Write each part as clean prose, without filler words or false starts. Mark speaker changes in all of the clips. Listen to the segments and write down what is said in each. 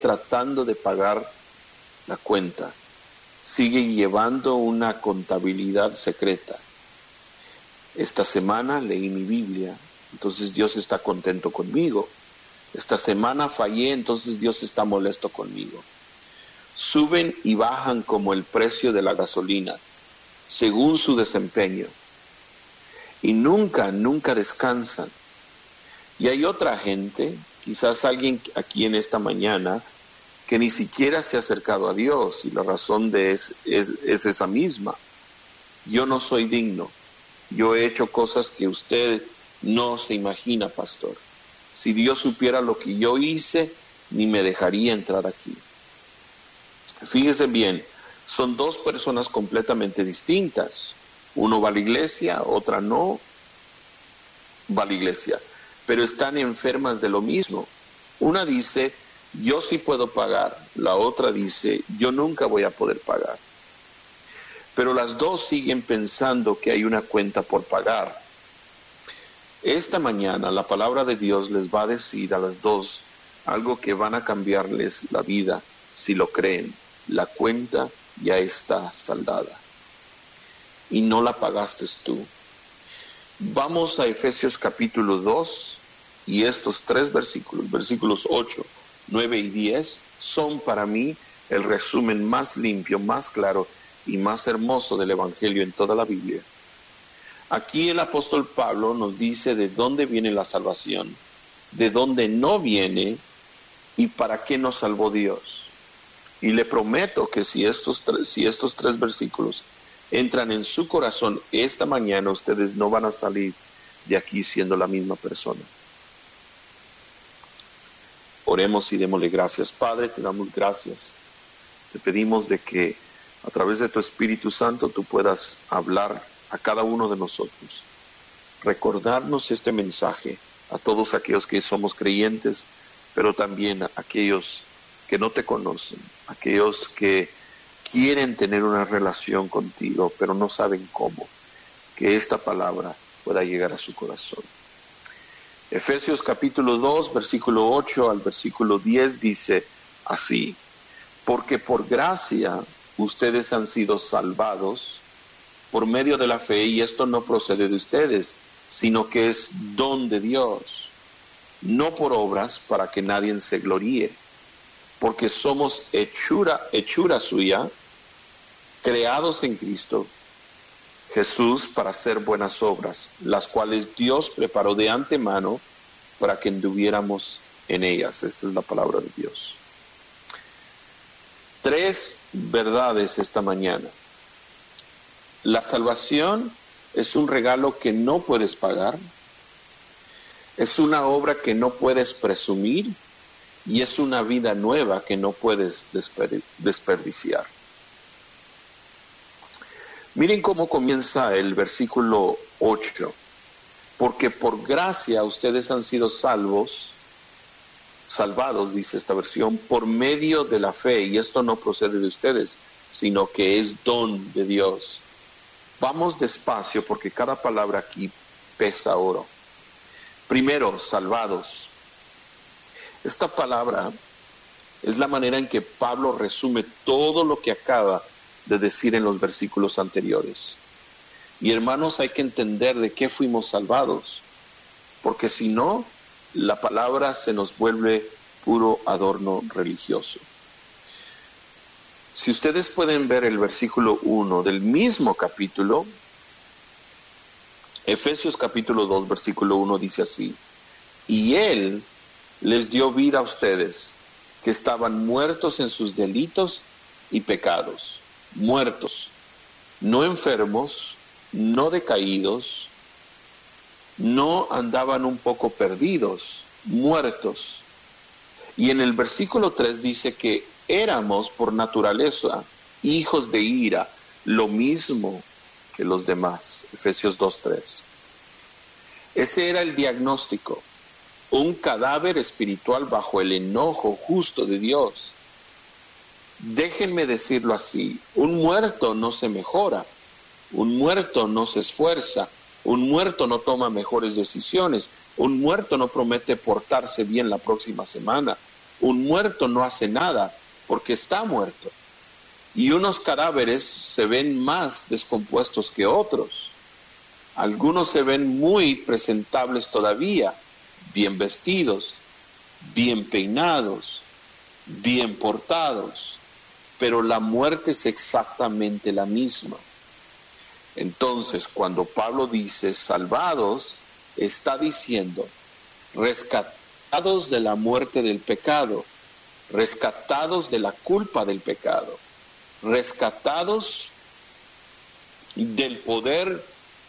Speaker 1: tratando de pagar la cuenta, sigue llevando una contabilidad secreta. Esta semana leí mi Biblia, entonces Dios está contento conmigo. Esta semana fallé, entonces Dios está molesto conmigo. Suben y bajan como el precio de la gasolina, según su desempeño. Y nunca descansan. Y hay otra gente, quizás alguien aquí en esta mañana, que ni siquiera se ha acercado a Dios, y la razón es esa misma. Yo no soy digno. Yo he hecho cosas que usted no se imagina, pastor. Si Dios supiera lo que yo hice, ni me dejaría entrar aquí. Fíjese bien, son dos personas completamente distintas. Uno va a la iglesia, otra no va a la iglesia, pero están enfermas de lo mismo. Una dice, yo sí puedo pagar. La otra dice, yo nunca voy a poder pagar. Pero las dos siguen pensando que hay una cuenta por pagar. Esta mañana la palabra de Dios les va a decir a las dos algo que van a cambiarles la vida si lo creen. La cuenta ya está saldada y no la pagaste tú. Vamos a Efesios capítulo 2 y estos 3 versículos, versículos 8, 9 y 10, son para mí el resumen más limpio, más claro y más hermoso del Evangelio en toda la Biblia. Aquí el apóstol Pablo nos dice de dónde viene la salvación, de dónde no viene y para qué nos salvó Dios. Y le prometo que si estos 3 versículos entran en su corazón esta mañana, ustedes no van a salir de aquí siendo la misma persona. Oremos y démosle gracias. Padre, te damos gracias. Te pedimos de que a través de tu Espíritu Santo tú puedas hablar a cada uno de nosotros. Recordarnos este mensaje a todos aquellos que somos creyentes, pero también a aquellos que no te conocen, aquellos que quieren tener una relación contigo, pero no saben cómo. Que esta palabra pueda llegar a su corazón. Efesios capítulo 2, versículo 8 al versículo 10 dice así: porque por gracia ustedes han sido salvados por medio de la fe, y esto no procede de ustedes, sino que es don de Dios, no por obras para que nadie se gloríe, porque somos hechura suya, creados en Cristo Jesús para hacer buenas obras, las cuales Dios preparó de antemano para que anduviéramos en ellas. Esta es la palabra de Dios. 3 verdades esta mañana. La salvación es un regalo que no puedes pagar, es una obra que no puedes presumir y es una vida nueva que no puedes desperdiciar. Miren cómo comienza el versículo 8. Porque por gracia ustedes han sido salvados, dice esta versión, por medio de la fe. Y esto no procede de ustedes, sino que es don de Dios. Vamos despacio porque cada palabra aquí pesa oro. Primero, salvados. Esta palabra es la manera en que Pablo resume todo lo que acaba de decir en los versículos anteriores. Y hermanos, hay que entender de qué fuimos salvados, porque si no, la palabra se nos vuelve puro adorno religioso. Si ustedes pueden ver el versículo 1 del mismo capítulo, Efesios capítulo 2, versículo 1 dice así: y Él les dio vida a ustedes, que estaban muertos en sus delitos y pecados. Muertos, no enfermos, no decaídos, no andaban un poco perdidos, muertos. Y en el versículo 3 dice que éramos por naturaleza hijos de ira, lo mismo que los demás. Efesios 2:3. Ese era el diagnóstico: un cadáver espiritual bajo el enojo justo de Dios. Déjenme decirlo así: un muerto no se mejora, un muerto no se esfuerza, un muerto no toma mejores decisiones, un muerto no promete portarse bien la próxima semana, Un muerto no hace nada porque está muerto. Y unos cadáveres se ven más descompuestos que otros. Algunos se ven muy presentables todavía, bien vestidos, bien peinados, bien portados, pero la muerte es exactamente la misma. Entonces, cuando Pablo dice salvados, está diciendo rescatados de la muerte del pecado, rescatados de la culpa del pecado, rescatados del poder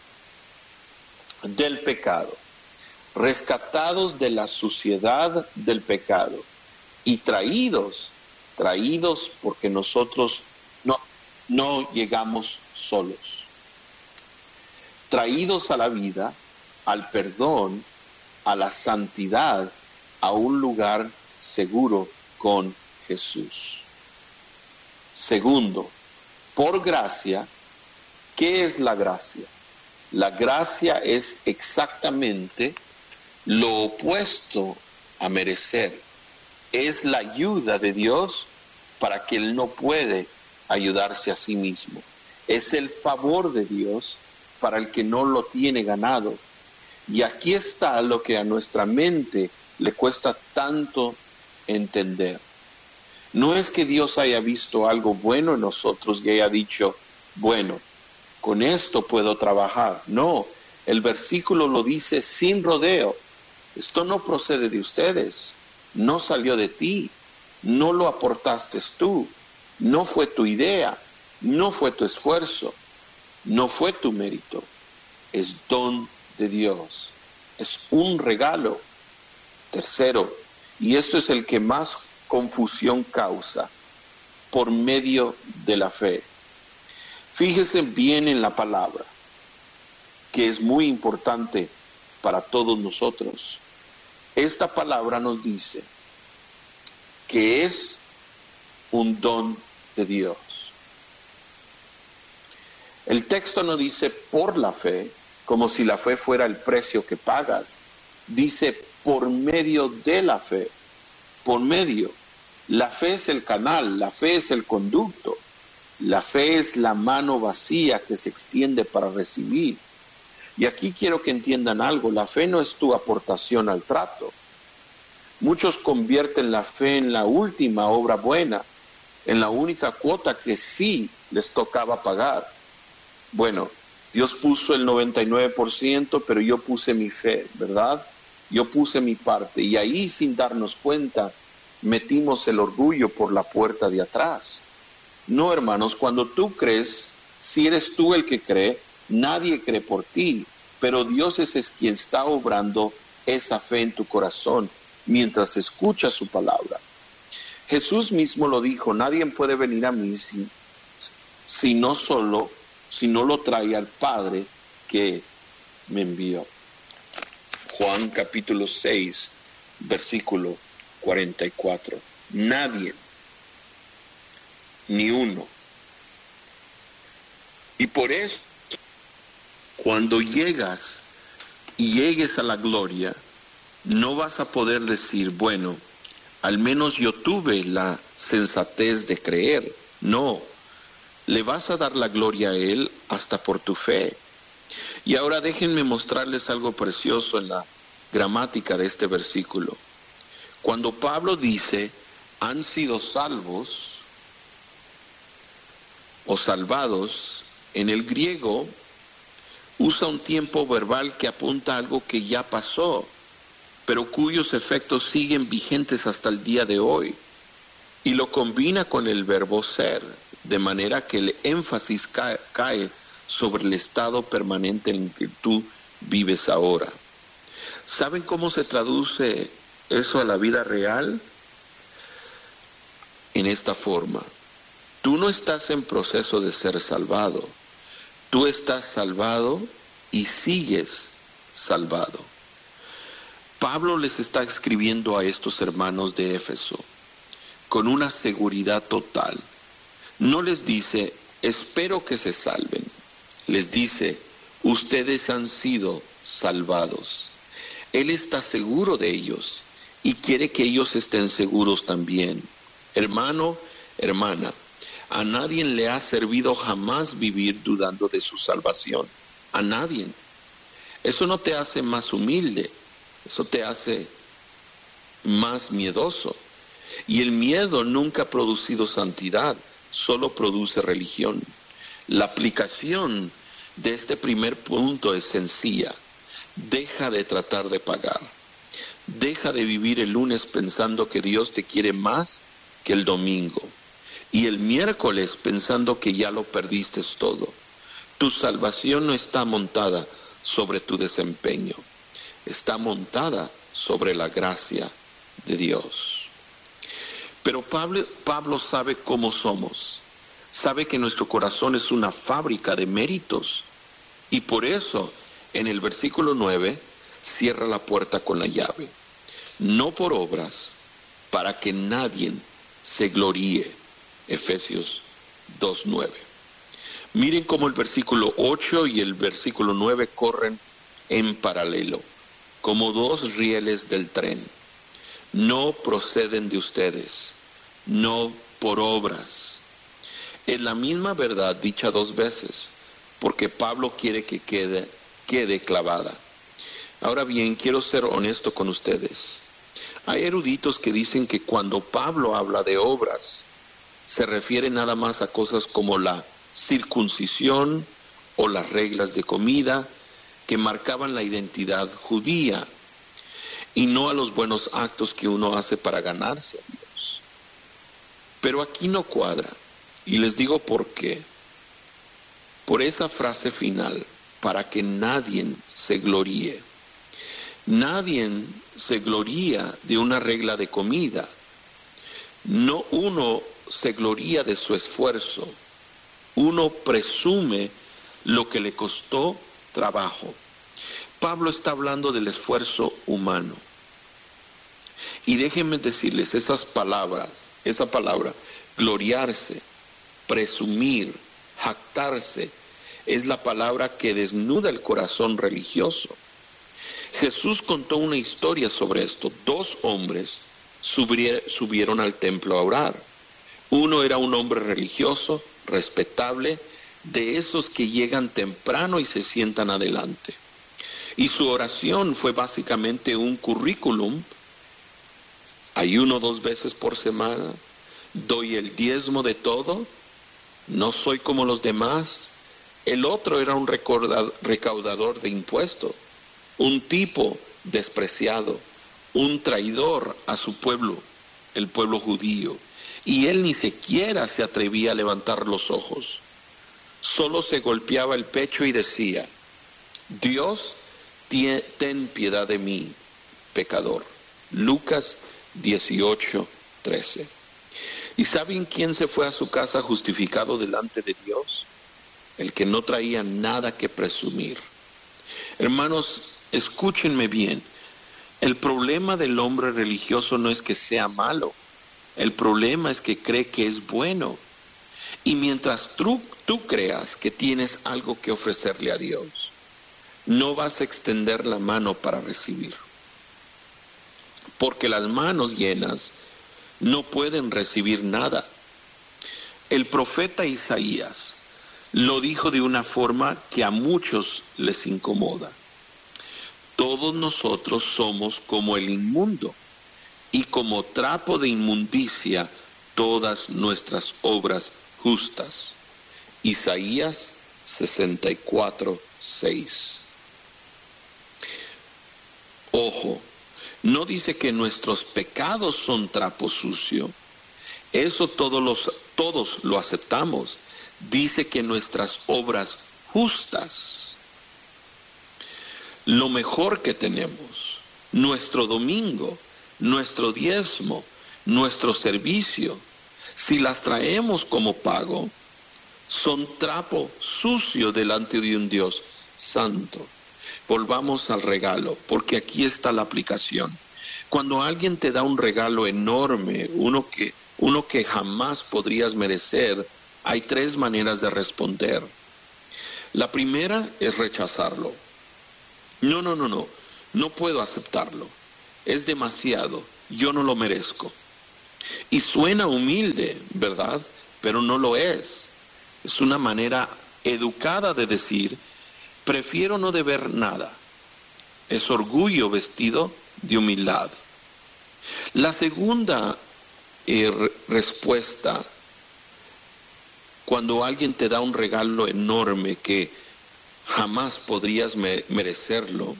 Speaker 1: del pecado, rescatados de la suciedad del pecado y traídos porque nosotros no llegamos solos, traídos a la vida, al perdón, a la santidad, a un lugar seguro con Jesús. Segundo, por gracia, ¿qué es la gracia? La gracia es exactamente lo opuesto a merecer. Es la ayuda de Dios para que Él no puede ayudarse a sí mismo. Es el favor de Dios para el que no lo tiene ganado. Y aquí está lo que a nuestra mente le cuesta tanto entender. No es que Dios haya visto algo bueno en nosotros y haya dicho, bueno, con esto puedo trabajar. No, el versículo lo dice sin rodeo. Esto no procede de ustedes, no salió de ti, no lo aportaste tú, no fue tu idea, no fue tu esfuerzo, no fue tu mérito. Es don de Dios, es un regalo. Tercero, y esto es el que más confusión causa, por medio de la fe. Fíjese bien en la palabra, que es muy importante para todos nosotros. Esta palabra nos dice que es un don de Dios. El texto no dice por la fe, como si la fe fuera el precio que pagas. Dice por medio de la fe, por medio. La fe es el canal, la fe es el conducto, la fe es la mano vacía que se extiende para recibir. Y aquí quiero que entiendan algo, la fe no es tu aportación al trato. Muchos convierten la fe en la última obra buena, en la única cuota que sí les tocaba pagar. Bueno, Dios puso el 99%, pero yo puse mi fe, ¿verdad? Yo puse mi parte y ahí sin darnos cuenta metimos el orgullo por la puerta de atrás. No, hermanos, cuando tú crees, si eres tú el que cree, nadie cree por ti, pero Dios es quien está obrando esa fe en tu corazón mientras escuchas su palabra. Jesús mismo lo dijo, nadie puede venir a mí si no lo trae al Padre que me envió. Juan capítulo 6, versículo 44. Nadie, ni uno. Y por eso, cuando llegues a la gloria, no vas a poder decir, bueno, al menos yo tuve la sensatez de creer. No, le vas a dar la gloria a Él hasta por tu fe. Y ahora déjenme mostrarles algo precioso en la gramática de este versículo. Cuando Pablo dice, han sido salvos o salvados, en el griego usa un tiempo verbal que apunta a algo que ya pasó, pero cuyos efectos siguen vigentes hasta el día de hoy, y lo combina con el verbo ser, de manera que el énfasis cae sobre el estado permanente en que tú vives ahora. ¿Saben cómo se traduce eso a la vida real? En esta forma: tú no estás en proceso de ser salvado, tú estás salvado y sigues salvado. Pablo les está escribiendo a estos hermanos de Éfeso con una seguridad total. No les dice, espero que se salven. Les dice, ustedes han sido salvados. Él está seguro de ellos y quiere que ellos estén seguros también. Hermano, hermana, a nadie le ha servido jamás vivir dudando de su salvación. A nadie. Eso no te hace más humilde, eso te hace más miedoso. Y el miedo nunca ha producido santidad, solo produce religión. La aplicación de este primer punto es sencilla. Deja de tratar de pagar. Deja de vivir el lunes pensando que Dios te quiere más que el domingo. Y el miércoles pensando que ya lo perdiste todo. Tu salvación no está montada sobre tu desempeño. Está montada sobre la gracia de Dios. Pero Pablo sabe cómo somos. Sabe que nuestro corazón es una fábrica de méritos. Y por eso, en el versículo 9, cierra la puerta con la llave. No por obras, para que nadie se gloríe. Efesios 2:9. Miren cómo el versículo 8 y el versículo 9 corren en paralelo, como dos rieles del tren. No proceden de ustedes, no por obras. Es la misma verdad dicha dos veces, porque Pablo quiere que quede clavada. Ahora bien, quiero ser honesto con ustedes. Hay eruditos que dicen que cuando Pablo habla de obras, se refiere nada más a cosas como la circuncisión o las reglas de comida que marcaban la identidad judía y no a los buenos actos que uno hace para ganarse a Dios. Pero aquí no cuadra, y les digo por qué. Por esa frase final, para que nadie se gloríe. Nadie se gloría de una regla de comida. No uno se gloría de su esfuerzo. Uno presume lo que le costó trabajo. Pablo está hablando del esfuerzo humano. Y déjenme decirles esa palabra, gloriarse, presumir, jactarse, es la palabra que desnuda el corazón religioso. Jesús contó una historia sobre esto. Dos hombres subieron al templo a orar. Uno era un hombre religioso, respetable, de esos que llegan temprano y se sientan adelante. Y su oración fue básicamente un currículum. Ayuno 2 veces por semana, doy el diezmo de todo, no soy como los demás. El otro era un recaudador de impuestos, un tipo despreciado, un traidor a su pueblo, el pueblo judío. Y él ni siquiera se atrevía a levantar los ojos. Solo se golpeaba el pecho y decía, Dios, ten piedad de mí, pecador. Lucas 18:13. ¿Y saben quién se fue a su casa justificado delante de Dios? El que no traía nada que presumir. Hermanos, escúchenme bien. El problema del hombre religioso no es que sea malo. El problema es que cree que es bueno. Y mientras tú creas que tienes algo que ofrecerle a Dios, no vas a extender la mano para recibir. Porque las manos llenas no pueden recibir nada. El profeta Isaías lo dijo de una forma que a muchos les incomoda. Todos nosotros somos como el inmundo, y como trapo de inmundicia todas nuestras obras justas. Isaías 64:6. Ojo, no dice que nuestros pecados son trapo sucio. Eso todos lo aceptamos. Dice que nuestras obras justas, lo mejor que tenemos, nuestro domingo, nuestro diezmo, nuestro servicio, si las traemos como pago, son trapo sucio delante de un Dios santo. Volvamos al regalo, porque aquí está la aplicación. Cuando alguien te da un regalo enorme, uno que jamás podrías merecer, hay 3 maneras de responder. La primera es rechazarlo. No puedo aceptarlo. Es demasiado. yo no lo merezco. Y suena humilde, ¿verdad? Pero no lo es. Es una manera educada de decir, prefiero no deber nada. Es orgullo vestido de humildad. La segunda respuesta, cuando alguien te da un regalo enorme que jamás podrías merecerlo,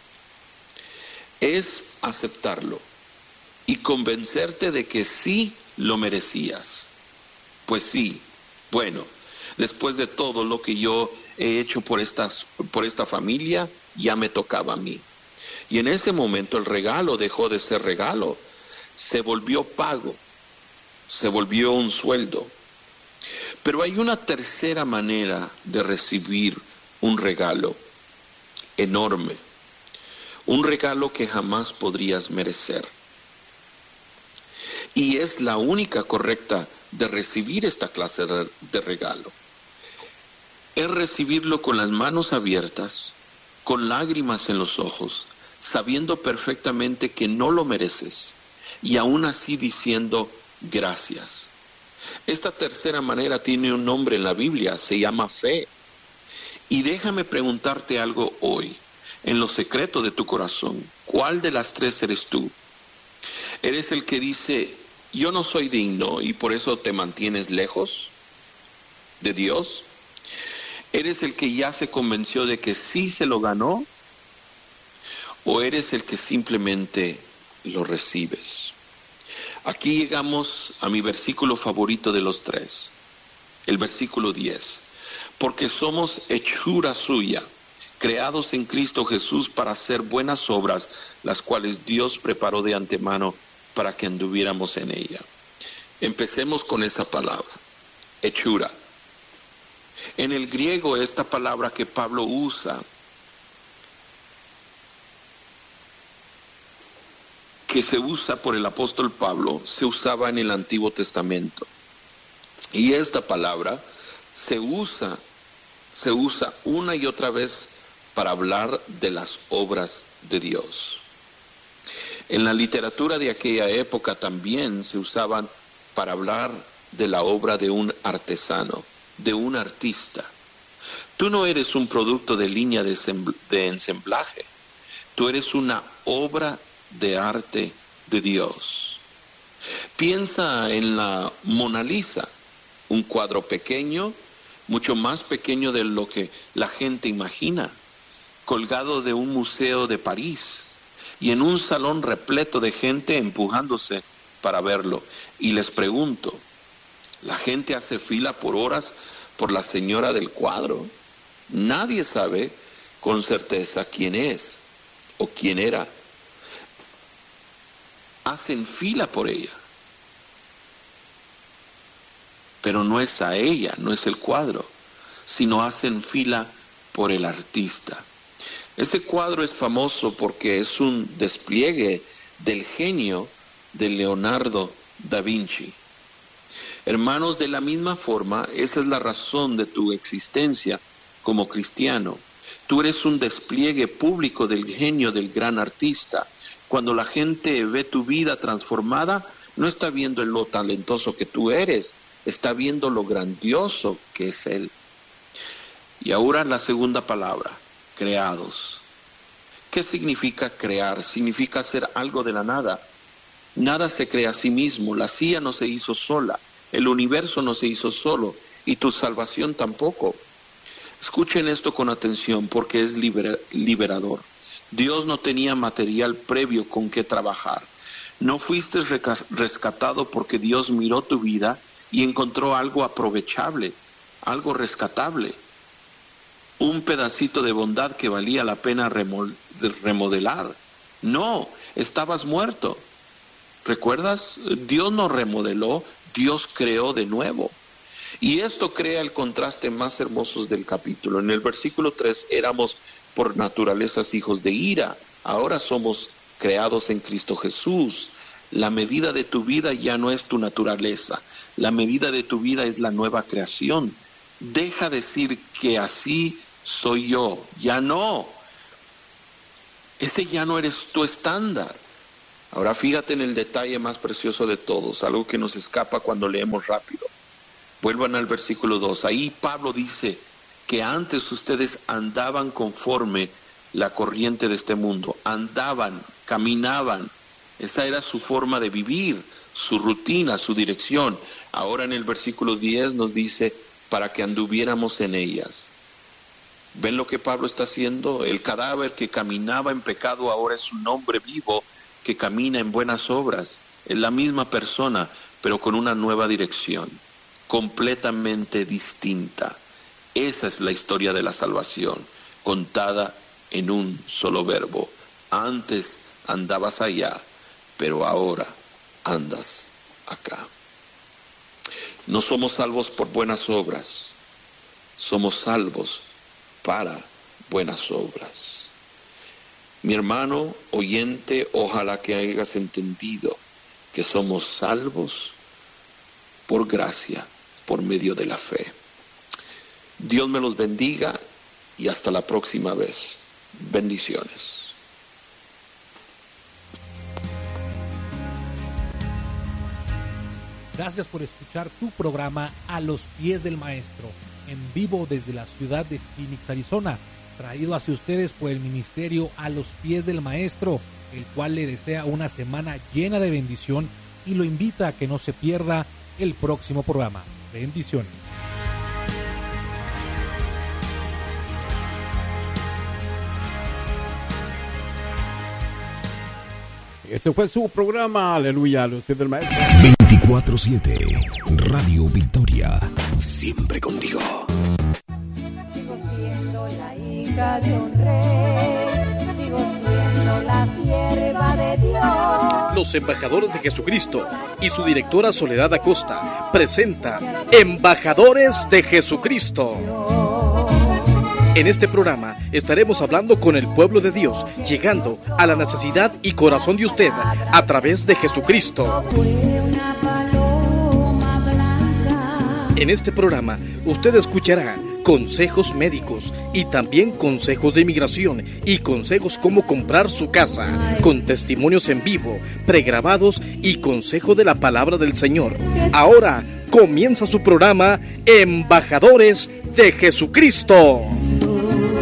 Speaker 1: es aceptarlo y convencerte de que sí lo merecías. Pues sí, bueno, después de todo lo que yo he hecho por esta familia, ya me tocaba a mí. Y en ese momento el regalo dejó de ser regalo, se volvió pago, se volvió un sueldo. Pero hay una tercera manera de recibir un regalo enorme, un regalo que jamás podrías merecer. Y es la única correcta de recibir esta clase de regalo. Es recibirlo con las manos abiertas, con lágrimas en los ojos, sabiendo perfectamente que no lo mereces, y aún así diciendo gracias. Esta tercera manera tiene un nombre en la Biblia, se llama fe. Y déjame preguntarte algo hoy, en lo secreto de tu corazón, ¿cuál de las tres eres tú? ¿Eres el que dice, yo no soy digno y por eso te mantienes lejos de Dios? ¿Eres el que ya se convenció de que sí se lo ganó? ¿O eres el que simplemente lo recibes? Aquí llegamos a mi versículo favorito de los tres, el versículo 10. Porque somos hechura suya, creados en Cristo Jesús para hacer buenas obras, las cuales Dios preparó de antemano para que anduviéramos en ella. Empecemos con esa palabra, hechura. En el griego, esta palabra que Pablo usa, que se usa por el apóstol Pablo, se usaba en el Antiguo Testamento. Y esta palabra se usa una y otra vez para hablar de las obras de Dios. En la literatura de aquella época también se usaban para hablar de la obra de un artesano, de un artista. Tú no eres un producto de línea de ensamblaje, tú eres una obra de arte de Dios. Piensa en la Mona Lisa, un cuadro pequeño, mucho más pequeño de lo que la gente imagina, colgado de un museo de París y en un salón repleto de gente empujándose para verlo. Y les pregunto, ¿la gente hace fila por horas por la señora del cuadro? Nadie sabe con certeza quién es o quién era. Hacen fila por ella. Pero no es a ella, no es el cuadro, sino hacen fila por el artista. Ese cuadro es famoso porque es un despliegue del genio de Leonardo da Vinci. Hermanos, de la misma forma, esa es la razón de tu existencia como cristiano. Tú eres un despliegue público del genio del gran artista. Cuando la gente ve tu vida transformada, no está viendo lo talentoso que tú eres, está viendo lo grandioso que es Él. Y ahora la segunda palabra, creados. ¿Qué significa crear? Significa hacer algo de la nada. Nada se crea a sí mismo, la silla no se hizo sola, el universo no se hizo solo y tu salvación tampoco. Escuchen esto con atención porque es liberador. Dios no tenía material previo con que trabajar. No fuiste rescatado porque Dios miró tu vida y encontró algo aprovechable, algo rescatable, un pedacito de bondad que valía la pena remodelar. No, estabas muerto. ¿Recuerdas? Dios no remodeló, Dios creó de nuevo. Y esto crea el contraste más hermoso del capítulo. En el versículo 3 éramos por naturalezas hijos de ira, ahora somos creados en Cristo Jesús. La medida de tu vida ya no es tu naturaleza, la medida de tu vida es la nueva creación. Deja decir que así soy yo, ya no. Ese ya no eres tu estándar. Ahora fíjate en el detalle más precioso de todos, algo que nos escapa cuando leemos rápido. Vuelvan al versículo 2. Ahí Pablo dice que antes ustedes andaban conforme la corriente de este mundo. Andaban, caminaban. Esa era su forma de vivir, su rutina, su dirección. Ahora en el versículo 10 nos dice para que anduviéramos en ellas. ¿Ven lo que Pablo está haciendo? El cadáver que caminaba en pecado ahora es un hombre vivo que camina en buenas obras. Es la misma persona, pero con una nueva dirección, completamente distinta. Esa es la historia de la salvación, contada en un solo verbo. Antes andabas allá, pero ahora andas acá. No somos salvos por buenas obras, somos salvos para buenas obras. Mi hermano oyente, ojalá que hayas entendido que somos salvos por gracia, por medio de la fe. Dios me los bendiga y hasta la próxima vez. Bendiciones.
Speaker 2: Gracias por escuchar tu programa A los Pies del Maestro, en vivo desde la ciudad de Phoenix, Arizona, traído hacia ustedes por el ministerio A los Pies del Maestro, el cual le desea una semana llena de bendición y lo invita a que no se pierda el próximo programa. Bendiciones.
Speaker 3: Ese fue su programa, aleluya, a los pies del maestro.
Speaker 4: 24/7, Radio Victoria, siempre contigo.
Speaker 5: Sigo siendo la hija de un rey, sigo siendo la sierva de Dios.
Speaker 6: Los Embajadores de Jesucristo y su directora Soledad Acosta presenta Embajadores de Jesucristo. En este programa estaremos hablando con el pueblo de Dios, llegando a la necesidad y corazón de usted a través de Jesucristo. En este programa usted escuchará consejos médicos y también consejos de inmigración y consejos cómo comprar su casa, con testimonios en vivo, pregrabados y consejo de la palabra del Señor. Ahora comienza su programa Embajadores de Jesucristo.